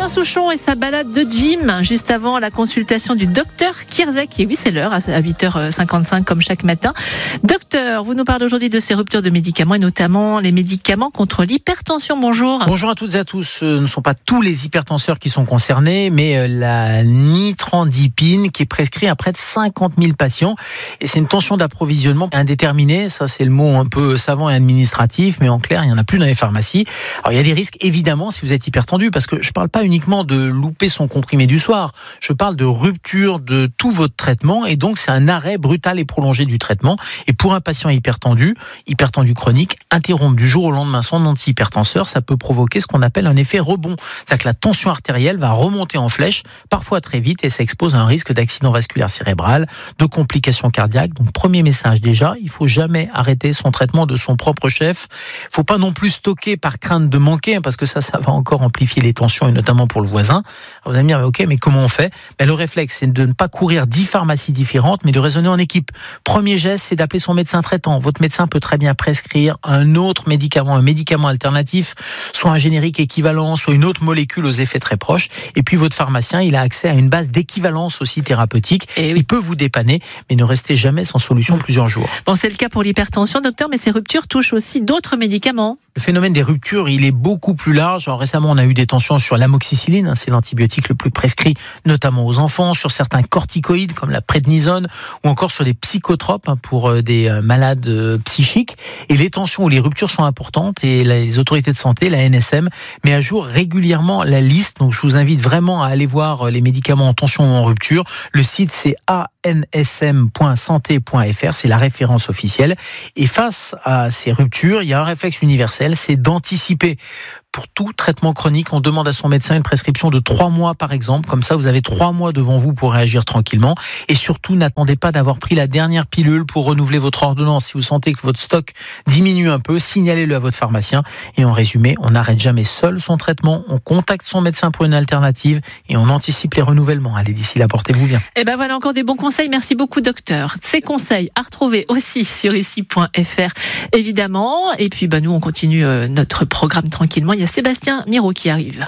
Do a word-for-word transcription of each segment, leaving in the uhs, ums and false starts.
Alain Souchon et sa balade de gym, juste avant la consultation du docteur Kierzek. Et oui, c'est l'heure, à huit heures cinquante-cinq comme chaque matin. Docteur, vous nous parlez aujourd'hui de ces ruptures de médicaments et notamment les médicaments contre l'hypertension. Bonjour. Bonjour à toutes et à tous. Ce ne sont pas tous les hypertenseurs qui sont concernés, mais la nitrandipine qui est prescrite à près de cinquante mille patients. Et c'est une tension d'approvisionnement indéterminée. Ça, c'est le mot un peu savant et administratif, mais en clair, il n'y en a plus dans les pharmacies. Alors, il y a des risques, évidemment, si vous êtes hypertendu, parce que je ne parle pas uniquement de louper son comprimé du soir. Je parle de rupture de tout votre traitement, et donc c'est un arrêt brutal et prolongé du traitement. Et pour un patient hypertendu, hypertendu chronique, interrompre du jour au lendemain son antihypertenseur, ça peut provoquer ce qu'on appelle un effet rebond. C'est-à-dire que la tension artérielle va remonter en flèche, parfois très vite, et ça expose à un risque d'accident vasculaire cérébral, de complications cardiaques. Donc, premier message déjà, il ne faut jamais arrêter son traitement de son propre chef. Il ne faut pas non plus stocker par crainte de manquer, parce que ça, ça va encore amplifier les tensions, et notamment pour le voisin. Alors vous allez me dire, mais ok, mais comment on fait? Ben, le réflexe, c'est de ne pas courir dix pharmacies différentes, mais de raisonner en équipe. Premier geste, c'est d'appeler son médecin traitant. Votre médecin peut très bien prescrire un autre médicament, un médicament alternatif, soit un générique équivalent, soit une autre molécule aux effets très proches. Et puis votre pharmacien, il a accès à une base d'équivalence aussi thérapeutique. Et oui. Il peut vous dépanner, mais ne restez jamais sans solution plusieurs jours. Bon, c'est le cas pour l'hypertension, docteur, mais ces ruptures touchent aussi d'autres médicaments. Le phénomène des ruptures, il est beaucoup plus large. Alors, récemment, on a eu des tensions sur l'amoxicilline, c'est l'antibiotique le plus prescrit, notamment aux enfants, sur certains corticoïdes comme la prednisone, ou encore sur des psychotropes pour des malades psychiques. Et les tensions ou les ruptures sont importantes, et les autorités de santé, la N S M, met à jour régulièrement la liste. Donc, je vous invite vraiment à aller voir les médicaments en tension ou en rupture. Le site, c'est a n s m point santé point f r, c'est la référence officielle. Et face à ces ruptures, il y a un réflexe universel, c'est d'anticiper. Pour tout traitement chronique, on demande à son médecin une prescription de trois mois par exemple. Comme ça, vous avez trois mois devant vous pour réagir tranquillement. Et surtout, n'attendez pas d'avoir pris la dernière pilule pour renouveler votre ordonnance. Si vous sentez que votre stock diminue un peu, signalez-le à votre pharmacien. Et en résumé, on n'arrête jamais seul son traitement. On contacte son médecin pour une alternative et on anticipe les renouvellements. Allez, d'ici là, portez-vous bien. Et ben voilà encore des bons conseils. Merci beaucoup, docteur. Ces conseils à retrouver aussi sur ici point f r, évidemment. Et puis, ben, nous, on continue notre programme tranquillement. Il y a Sébastien Miro qui arrive.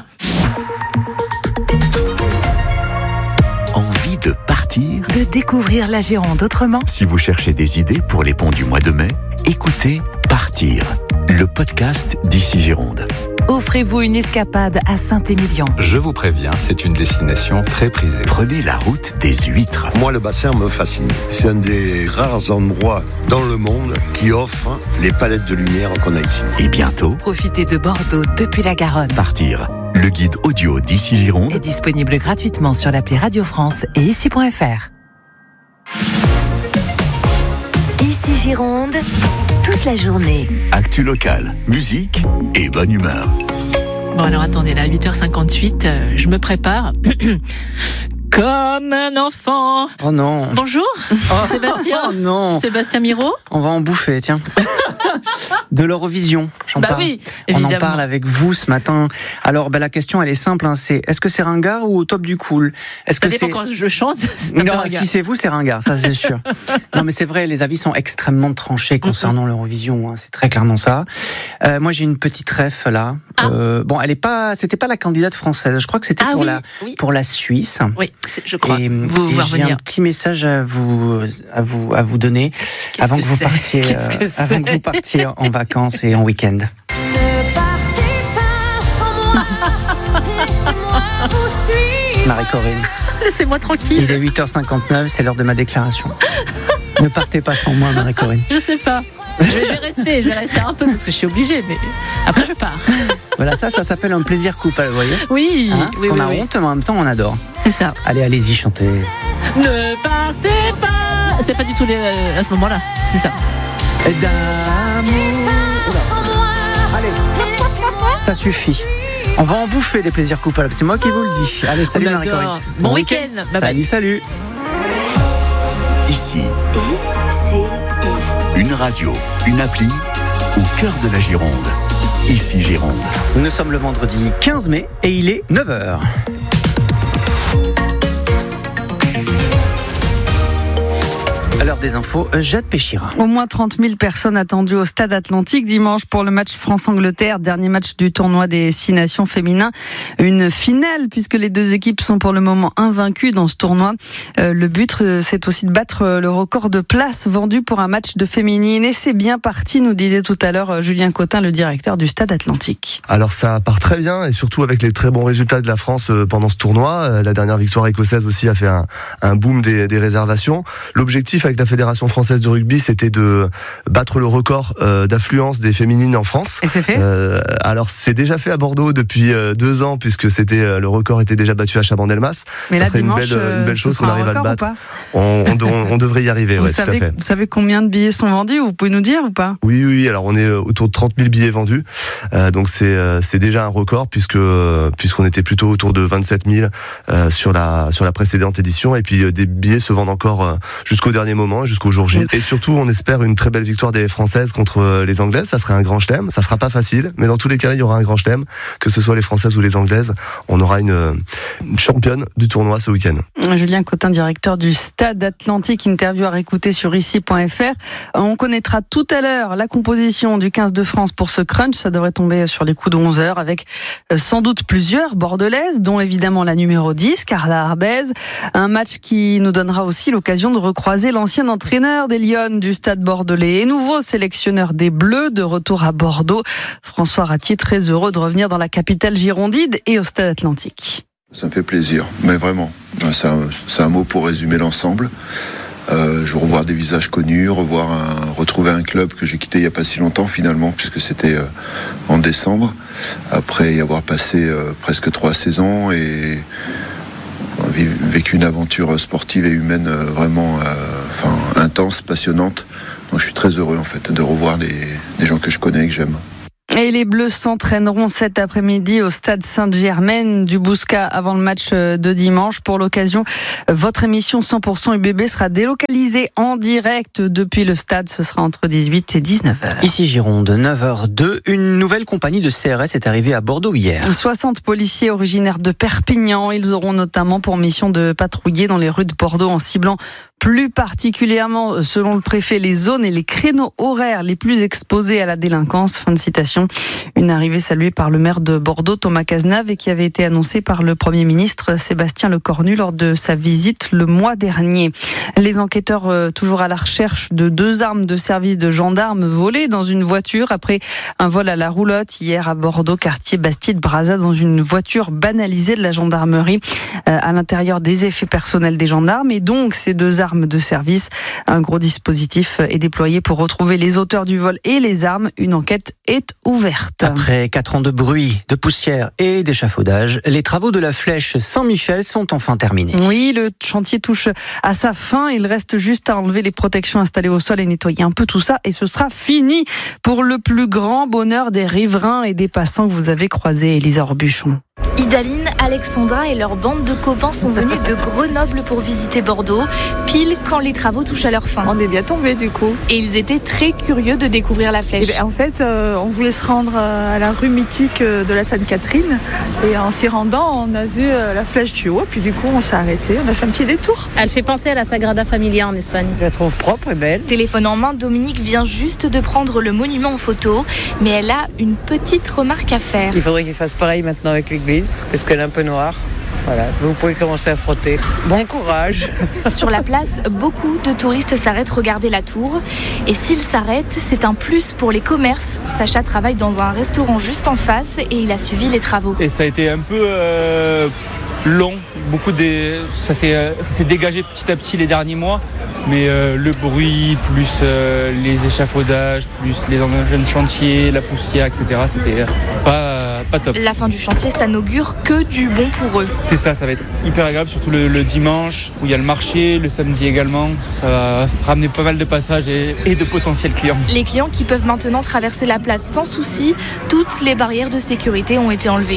Envie de partir? De découvrir la Gironde autrement? Si vous cherchez des idées pour les ponts du mois de mai, écoutez Partir, le podcast d'Ici Gironde. Offrez-vous une escapade à Saint-Émilion. Je vous préviens, c'est une destination très prisée. Prenez la route des huîtres. Moi, le bassin me fascine. C'est un des rares endroits dans le monde qui offre les palettes de lumière qu'on a ici. Et bientôt, profitez de Bordeaux depuis la Garonne. Partir, le guide audio d'Ici Gironde est disponible gratuitement sur l'appli Radio France et ici point f r. Ici Gironde, toute la journée. Actu locale, musique et bonne humeur. Bon alors attendez, là, huit heures cinquante-huit, euh, je me prépare. Comme un enfant. Oh non. Bonjour, oh, Sébastien. Oh non. Sébastien Miro. On va en bouffer, tiens. De l'Eurovision, j'en bah parle. Oui, on en parle avec vous ce matin. Alors, bah, la question, elle est simple. Hein, c'est est-ce que c'est ringard ou au top du cool? Est-ce Ça que dépend c'est... quand je chante. C'est un non, peu ringard. Si c'est vous, c'est ringard, ça c'est sûr. Non, mais c'est vrai, les avis sont extrêmement tranchés concernant mm-hmm. l'Eurovision. Hein, c'est très clairement ça. Euh, moi, j'ai une petite ref là. Ah. Euh, bon, elle est pas, c'était pas la candidate française. Je crois que c'était ah, pour oui, la oui. pour la Suisse. Oui, je crois. Et, vous, et vous j'ai un petit message à vous à vous à vous donner Qu'est-ce avant que, que vous c'est partiez Qu'est-ce que euh, avant que vous partiez en vacances et en week-end. Ne partez pas sans moi, laissez-moi vous suivre. Marie-Corinne. Laissez-moi tranquille. Il est huit heures cinquante-neuf, c'est l'heure de ma déclaration. Ne partez pas sans moi, Marie-Corinne. Je sais pas. Je vais, je vais rester, je vais rester un peu parce que je suis obligée, mais après je pars. Voilà, ça, ça s'appelle un plaisir coupable, vous voyez? Oui. Hein, parce oui, qu'on oui, a oui. honte, mais en même temps, on adore. C'est ça. Allez, allez-y, chantez. Ne partez pas. C'est pas du tout les, euh, à ce moment-là. C'est ça. D'amour. Allez, ça suffit. On va en bouffer des plaisirs coupables. C'est moi qui vous le dis. Allez, salut Marie-Corinne. Bon, bon week-end. week-end. Bye salut, bye. salut. Ici, I C I. Une radio, une appli au cœur de la Gironde. Ici Gironde. Nous sommes le vendredi quinze mai et il est neuf heures. À l'heure des infos, Jade Péchira. Au moins trente mille personnes attendues au Stade Atlantique dimanche pour le match France-Angleterre, dernier match du tournoi des Six Nations féminins. Une finale puisque les deux équipes sont pour le moment invaincues dans ce tournoi. Euh, le but, c'est aussi de battre le record de places vendues pour un match de féminine. Et c'est bien parti, nous disait tout à l'heure Julien Cotin, le directeur du Stade Atlantique. Alors ça part très bien et surtout avec les très bons résultats de la France pendant ce tournoi. La dernière victoire écossaise aussi a fait un, un boom des, des réservations. L'objectif avec la Fédération française de rugby, c'était de battre le record euh, d'affluence des féminines en France. Et c'est fait euh, Alors c'est déjà fait à Bordeaux depuis euh, deux ans puisque c'était euh, le record était déjà battu à Chaban-Delmas. Mais ça là, serait dimanche, une belle, une belle chose qu'on arrive à le battre. On, on, on, on devrait y arriver, ouais, savez, tout à fait. Vous savez combien de billets sont vendus? Vous pouvez nous dire ou pas? Oui, oui, alors on est autour de trente mille billets vendus. Euh, donc c'est euh, c'est déjà un record puisque euh, puisqu'on était plutôt autour de vingt-sept mille euh, sur la sur la précédente édition et puis euh, des billets se vendent encore euh, jusqu'au dernier moment, jusqu'au jour J. Et surtout, on espère une très belle victoire des Françaises contre les Anglaises. Ça serait un grand chelem. Ça sera pas facile, mais dans tous les cas, il y aura un grand chelem. Que ce soit les Françaises ou les Anglaises, on aura une, une championne du tournoi ce week-end. Julien Cotin, directeur du Stade Atlantique, interview à réécouter sur ici point f r. On connaîtra tout à l'heure la composition du quinze de France pour ce crunch. Ça devrait tomber sur les coups de onze heures avec sans doute plusieurs bordelaises, dont évidemment la numéro dix, Carla Arbez. Un match qui nous donnera aussi l'occasion de recroiser l'ancien entraîneur des Lionnes du Stade Bordelais et nouveau sélectionneur des Bleus de retour à Bordeaux. François Ratier, très heureux de revenir dans la capitale girondine et au Stade Atlantique. Ça me fait plaisir, mais vraiment, c'est un, c'est un mot pour résumer l'ensemble. Euh, je veux revoir des visages connus, revoir un, retrouver un club que j'ai quitté il n'y a pas si longtemps finalement, puisque c'était euh, en décembre, après y avoir passé euh, presque trois saisons et vécu une aventure sportive et humaine euh, vraiment euh, enfin, intense, passionnante. Donc je suis très heureux en fait de revoir des, des gens que je connais et que j'aime. Et les Bleus s'entraîneront cet après-midi au stade Sainte-Germaine du Bouscat avant le match de dimanche. Pour l'occasion, votre émission cent pour cent U B B sera délocalisée en direct depuis le stade. Ce sera entre dix-huit et dix-neuf heures. Ici Gironde, neuf heures deux. Une nouvelle compagnie de C R S est arrivée à Bordeaux hier. soixante policiers originaires de Perpignan. Ils auront notamment pour mission de patrouiller dans les rues de Bordeaux en ciblant plus particulièrement, selon le préfet, les zones et les créneaux horaires les plus exposés à la délinquance. Fin de citation. Une arrivée saluée par le maire de Bordeaux, Thomas Cazenave, et qui avait été annoncée par le Premier ministre Sébastien Lecornu lors de sa visite le mois dernier. Les enquêteurs, euh, toujours à la recherche de deux armes de service de gendarmes volées dans une voiture après un vol à la roulotte hier à Bordeaux, quartier Bastide-Brazza, dans une voiture banalisée de la gendarmerie, euh, à l'intérieur des effets personnels des gendarmes. Et donc, ces deux armes de service, un gros dispositif est déployé pour retrouver les auteurs du vol et les armes. Une enquête est ouverte. Après quatre ans de bruit, de poussière et d'échafaudage, les travaux de la flèche Saint-Michel sont enfin terminés. Oui, le chantier touche à sa fin. Il reste juste à enlever les protections installées au sol et nettoyer un peu tout ça. Et ce sera fini pour le plus grand bonheur des riverains et des passants que vous avez croisés, Elisa Orbuchon. Idaline, Alexandra et leur bande de copains sont venus de Grenoble pour visiter Bordeaux, pile quand les travaux touchent à leur fin. On est bien tombés du coup. Et ils étaient très curieux de découvrir la flèche. Et bien, en fait, euh, on voulait se rendre à la rue mythique de la Sainte-Catherine. Et en s'y rendant, on a vu la flèche du haut. Puis du coup, on s'est arrêté, on a fait un petit détour. Elle fait penser à la Sagrada Familia en Espagne. Je la trouve propre et belle. Téléphone en main, Dominique vient juste de prendre le monument en photo. Mais elle a une petite remarque à faire. Il faudrait qu'il fasse pareil maintenant avec l'église, parce qu'elle est un peu noire. Voilà, vous pouvez commencer à frotter. Bon courage. Sur la place, beaucoup de touristes s'arrêtent regarder la tour. Et s'ils s'arrêtent, c'est un plus pour les commerces. Sacha travaille dans un restaurant juste en face et il a suivi les travaux. Et ça a été un peu euh, long. Beaucoup des, ça, s'est, ça s'est dégagé petit à petit les derniers mois. Mais euh, le bruit, plus euh, les échafaudages, plus les engins de chantier, la poussière, et cetera, c'était pas, pas top. La fin du chantier, ça n'augure que du bon pour eux. C'est ça, ça va être hyper agréable, surtout le, le dimanche où il y a le marché, le samedi également. Ça va ramener pas mal de passages et, et de potentiels clients. Les clients qui peuvent maintenant traverser la place sans souci, toutes les barrières de sécurité ont été enlevées.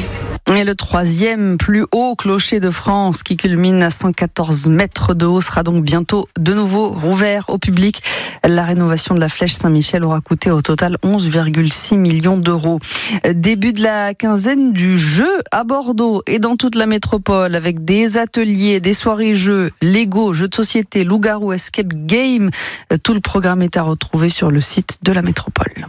Et le troisième plus haut clocher de France, qui culmine à cent quatorze mètres de haut, sera donc bientôt de nouveau rouvert au public. La rénovation de la flèche Saint-Michel aura coûté au total onze virgule six millions d'euros. Début de la quinzaine du jeu à Bordeaux et dans toute la métropole, avec des ateliers, des soirées jeux, Lego, jeux de société, loup-garou, escape game. Tout le programme est à retrouver sur le site de la métropole.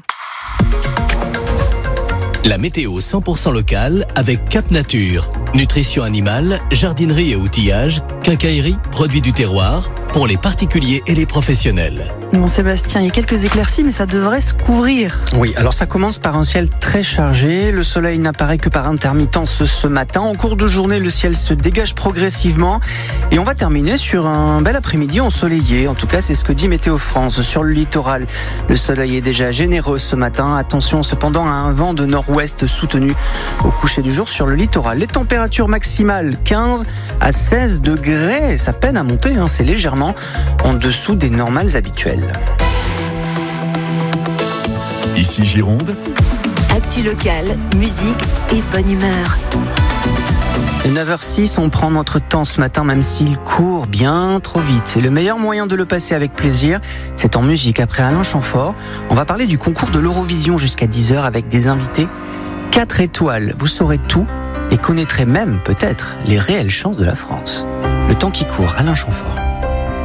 La météo cent pour cent locale avec Cap Nature. Nutrition animale, jardinerie et outillage, quincaillerie, produits du terroir, pour les particuliers et les professionnels. Bon Sébastien, il y a quelques éclaircies, mais ça devrait se couvrir. Oui, alors ça commence par un ciel très chargé. Le soleil n'apparaît que par intermittence ce matin. En cours de journée, le ciel se dégage progressivement. Et on va terminer sur un bel après-midi ensoleillé. En tout cas, c'est ce que dit Météo France. Sur le littoral, le soleil est déjà généreux ce matin. Attention cependant à un vent de nord-ouest soutenu au coucher du jour sur le littoral. Les températures maximales, quinze à seize degrés. Ça peine à monter, hein. C'est légèrement en dessous des normales habituelles. Ici Gironde. Actu locale, musique et bonne humeur. neuf heures six, on prend notre temps ce matin, même s'il court bien trop vite. C'est le meilleur moyen de le passer avec plaisir. C'est en musique. Après Alain Chamfort, on va parler du concours de l'Eurovision jusqu'à dix heures avec des invités quatre étoiles. Vous saurez tout et connaîtrez même peut-être les réelles chances de la France. Le temps qui court, Alain Chamfort.